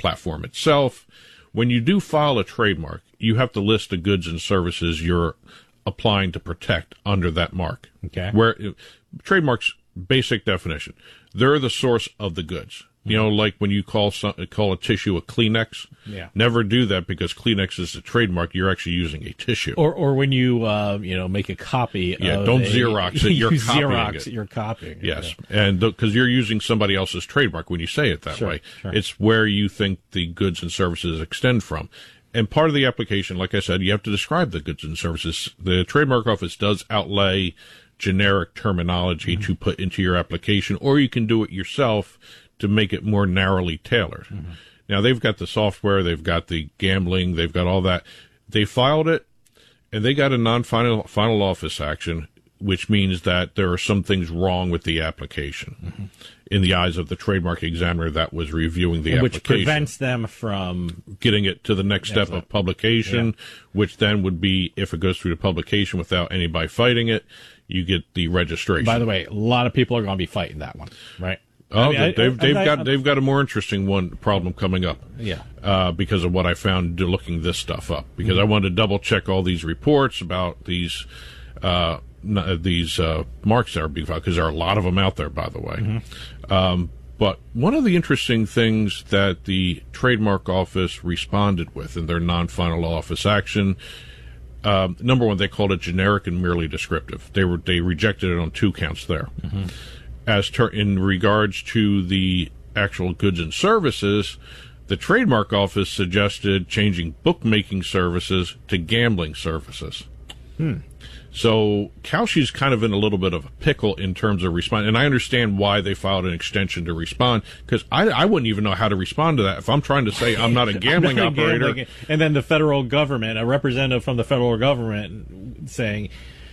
platform itself. When you do file a trademark, you have to list the goods and services you're applying to protect under that mark. Okay. Where trademarks, basic definition, they're the source of the goods. You know, like when you call a tissue a Kleenex. Yeah. Never do that because Kleenex is a trademark. You're actually using a tissue. Or when you make a copy. Yeah. Of Don't Xerox it. You're copying Xerox it. You're copying. Yes, Yeah. and because you're using somebody else's trademark when you say it that way. Sure. It's where you think the goods and services extend from. And part of the application, like I said, you have to describe the goods and services. The Trademark Office does outlay generic terminology to put into your application, or you can do it yourself to make it more narrowly tailored. Now, they've got the software, they've got the gambling, they've got all that. They filed it, and they got a final office action, which means that there are some things wrong with the application in the eyes of the trademark examiner that was reviewing the Which application. prevents them from Getting it to the next step of publication, which then would be, if it goes through to publication without anybody fighting it, you get the registration. By the way, a lot of people are going to be fighting that one, right? Oh, they've got a more interesting problem coming up. Yeah. Because of what I found looking this stuff up. Because I wanted to double check all these reports about these marks that are being filed, because there are a lot of them out there, by the way. But one of the interesting things that the Trademark Office responded with in their non-final office action, number one, they called it generic and merely descriptive. They rejected it on 2 counts there. In regards to the actual goods and services, the Trademark Office suggested changing bookmaking services to gambling services. So Kalshi's kind of in a little bit of a pickle in terms of responding, and I understand why they filed an extension to respond, because I wouldn't even know how to respond to that if I'm trying to say I'm not a gambling operator. And then the federal government, a representative from the federal government saying,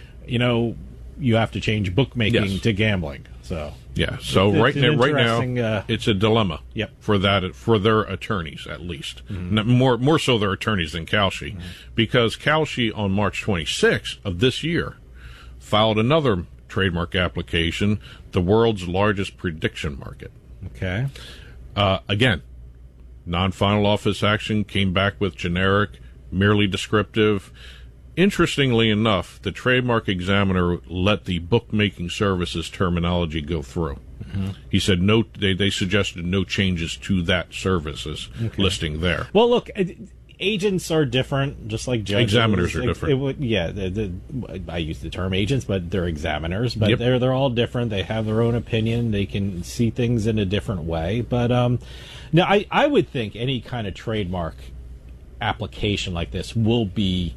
you have to change bookmaking to gambling. So right now it's a dilemma. Yep. For their attorneys at least, more so their attorneys than Kalshi, because Kalshi on March 26th of this year filed another trademark application, the world's largest prediction market. Okay. Again, non-final office action, came back with generic, merely descriptive. Interestingly enough, the trademark examiner let the bookmaking services terminology go through. He said no. They suggested no changes to that services listing there. Well, look, agents are different, just like judges. Examiners are different. I use the term agents, but they're examiners. But they're all different. They have their own opinion. They can see things in a different way. But now, I would think any kind of trademark application like this will be.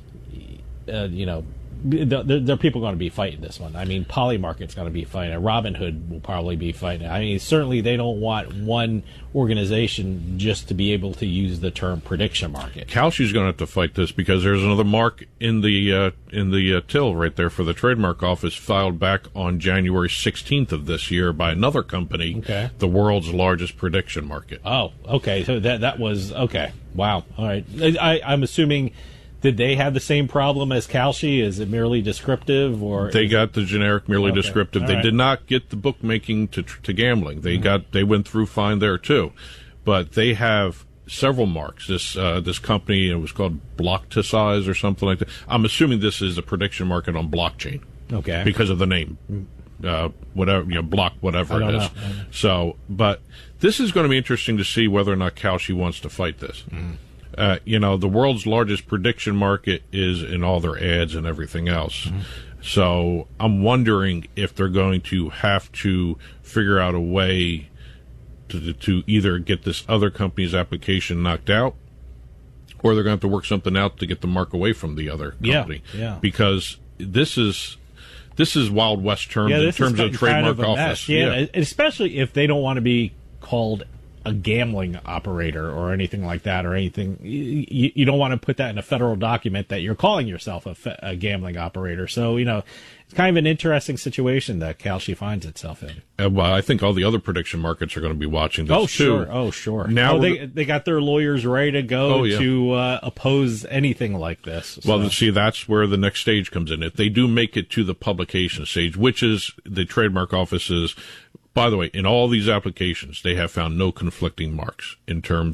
There are people going to be fighting this one. I mean, Polymarket's going to be fighting it. Robinhood will probably be fighting it. I mean, certainly they don't want one organization just to be able to use the term prediction market. Kalshi's going to have to fight this because there's another mark in the till right there for the Trademark Office, filed back on January 16th of this year by another company, the world's largest prediction market. Oh, okay. So that was okay. Wow. All right. I'm assuming. Did they have the same problem as Kalshi? Is it merely descriptive, or they got the generic, merely descriptive? All they right. did not get the bookmaking to gambling. They went through fine there too, but they have several marks. This company, it was called Block2Size or something like that. I'm assuming this is a prediction market on blockchain. Okay. Because of the name, whatever block whatever it is. So, but this is going to be interesting to see whether or not Kalshi wants to fight this. The world's largest prediction market is in all their ads and everything else. So I'm wondering if they're going to have to figure out a way to either get this other company's application knocked out, or they're going to have to work something out to get the mark away from the other company. Yeah. Because this is Wild West terms in terms of Trademark Office. Yeah, especially if they don't want to be called a gambling operator or anything like that, or anything. You don't want to put that in a federal document that you're calling yourself a gambling operator. So, it's kind of an interesting situation that Kalshi finds itself in. Well, I think all the other prediction markets are going to be watching this too. Oh, sure. Now they got their lawyers ready to go to oppose anything like this. So. Well, see, that's where the next stage comes in. If they do make it to the publication stage, which is the Trademark Office's. By the way, in all these applications, they have found no conflicting marks in terms